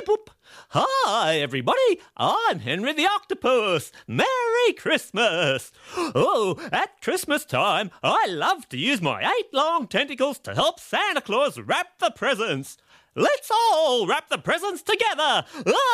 whoop. Hi, everybody. I'm Henry the Octopus. Merry Christmas. Oh, at Christmas time, I love to use my 8 long tentacles to help Santa Claus wrap the presents. Let's all wrap the presents together.